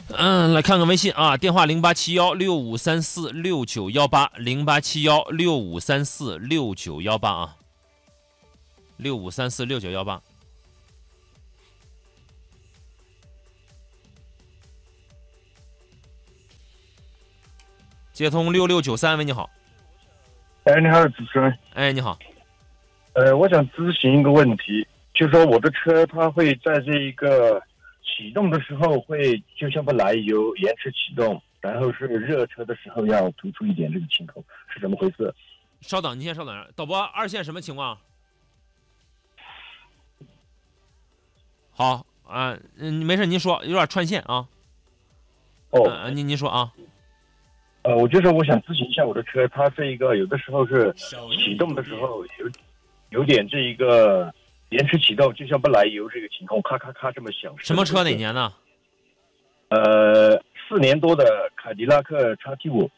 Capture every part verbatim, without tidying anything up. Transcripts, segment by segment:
嗯，来看看微信啊，电话零八七幺六五三四六九幺八，零八七幺六五三四六九幺八啊，六五三四六九幺八。接通六六九三，喂，你好。 哎，你好，主持人。 哎，你好。 呃，我想咨询一个问题，就是说我的车它会在这一个启动的时候会就像不来油，延迟启动，然后是热车的时候要突出一点，这个情况是怎么回事？ 稍等，你先稍等。导播，二线什么情况？好啊，嗯，没事，您说，有点串线啊。 哦， 啊，您您说啊。 呃，我就是我想咨询一下我的车，它这一个有的时候是启动的时候有有点这一个延迟启动，就像不来油这个情况，咔咔咔这么响。 什么车？哪年呢？ 呃，四年多的凯迪拉克 X T 五。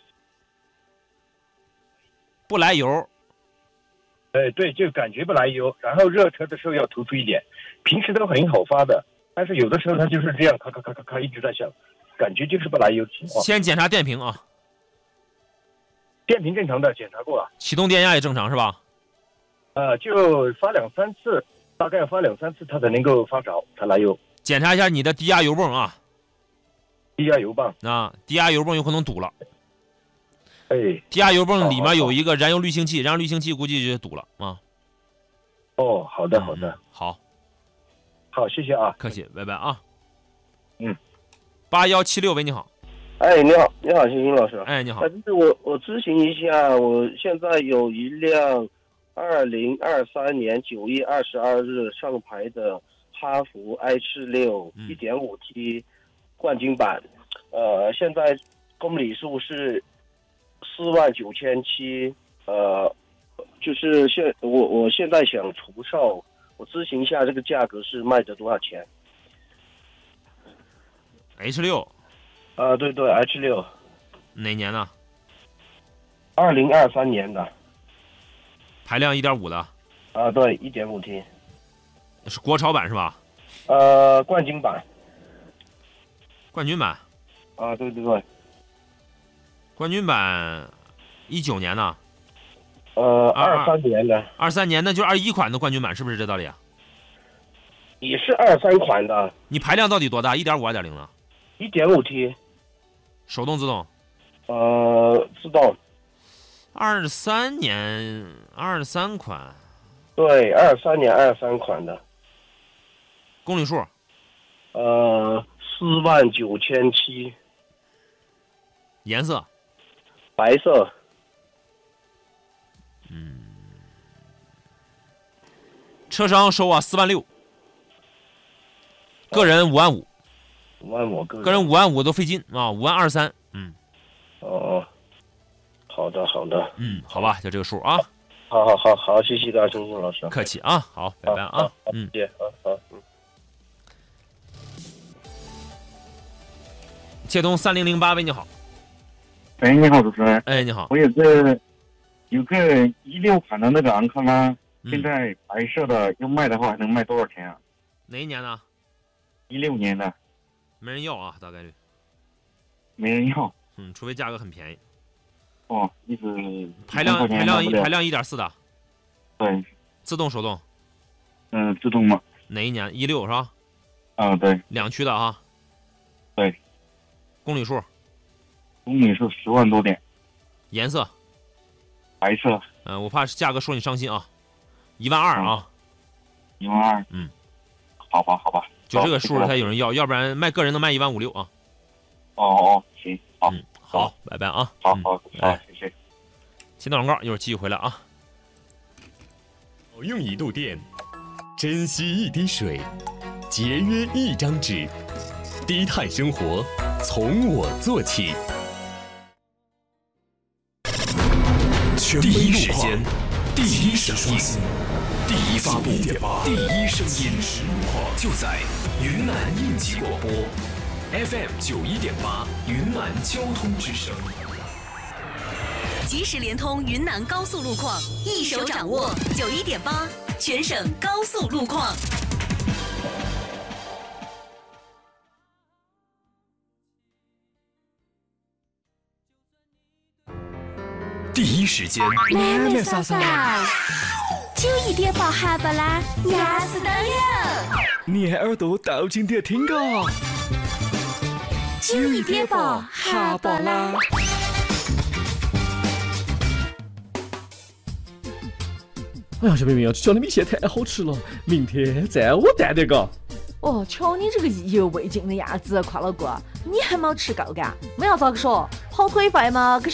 不来油。 哎，对，就感觉不来油，然后热车的时候要突出一点，平时都很好发的，但是有的时候它就是这样，咔咔咔咔咔一直在响，感觉就是不来油情况。 先检查电瓶啊。 电瓶正常的，检查过了。 启动电压也正常是吧？ 呃，就发两三次，大概发两三次它才能够发着，才来油。 检查一下你的低压油泵啊。 低压油泵啊，低压油泵有可能堵了。 哎， 低压油泵里面有一个燃油滤清器，燃油滤清器估计就堵了啊。 哦，好的好的、 嗯，好， 好，谢谢啊， 客气，拜拜啊。 嗯， 八幺七六，喂，你好。 哎，你好，你好，星星老师。 哎，你好。 就是我，我咨询一下，我现在有一辆二零二三年九月二十二日上牌的哈弗 H 六一点五 T 冠军版，呃，现在公里数是四万九千七，呃，就是现我我现在想出售，我咨询一下这个价格是卖的多少钱 ？H 六。 啊，对对 ，H 六， 哪年呢？ 二零二三年的， 排量一点五的。 啊，对，一点五 T， 是国潮版是吧？ 呃，冠军版。 冠军版。 啊，对对对。 冠军版，一九年呢？ 呃，二三年的。 二三年，那就二一款的冠军版，是不是这道理啊？ 也是二三款的。 你排量到底多大？一点五、二点零呢？ 一点五 T。 手动自动？ 呃，自动。 二三年，二三款。 对，二三年二三款的。 公里数？ 呃，四万九千七。 颜色？ 白色。 嗯。车商收啊，四万六。个人五万五。 五万五个人。 个人五万五都费劲啊，五万二三。嗯。 哦。好的，好的。 嗯，好吧，就这个数啊。 好好好好，谢谢大家，星星老师。 客气啊，好，拜拜啊。 嗯，谢谢啊，好，嗯。 接通三零零八，喂，你好。 哎，你好，主持人。 哎，你好。 我有个有个一六款的那个昂克拉， 嗯、 现在白色的要卖的话，能卖多少钱啊？ 哪一年呢？ 一六年的。 没人要啊，大概率。 没人要。 嗯，除非价格很便宜。 哦，意思排量排量一排量一点四的。 对。 自动手动？ 嗯、呃，自动吗？ 哪一年？一六是吧？ 啊，对。 两驱的啊。 对。 公里数？ 公里数十万多点。 颜色？ 白色。 嗯、呃，我怕价格说你伤心啊，一万二啊。 一万二。 嗯。 好吧，好吧。 就这个数才有人要，要不然卖个人能卖一万五六啊。 哦哦，行，好， 嗯，好，拜拜啊。 好好好， 哎， 谢谢。 先到广告，一会儿继续回来啊。 少用一度电，珍惜一滴水，节约一张纸，低碳生活从我做起。第一时间，第一声音，第一发布，第一声音，就在云南应急广播 F M 九一点八，云南交通之声。 即时联通云南高速路况，一手掌握九一点八全省高速路况。 第一时间， 妹妹嫂嫂， 九一点八哈巴拉，牙齿都有。 你耳朵倒进点听嘎。 九一点八哈巴拉。 哎呀，小妹妹啊，这家的米线太好吃了，明天再我带点嘎。 哦，瞧你这个意犹未尽的样子，夸老哥，你还没吃够干？我要咋个说？跑腿费嘛，